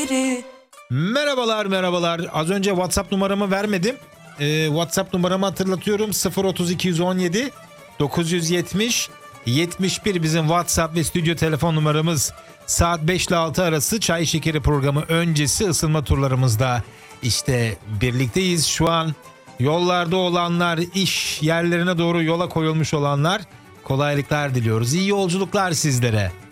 Merhabalar. Az önce WhatsApp numaramı vermedim. WhatsApp numaramı hatırlatıyorum. 03217 970 71 bizim WhatsApp ve stüdyo telefon numaramız. Saat 5 ile 6 arası Çay Şekeri programı öncesi ısınma turlarımızda. İşte birlikteyiz şu an. Yollarda olanlar, iş yerlerine doğru yola koyulmuş olanlar, kolaylıklar diliyoruz. İyi yolculuklar sizlere.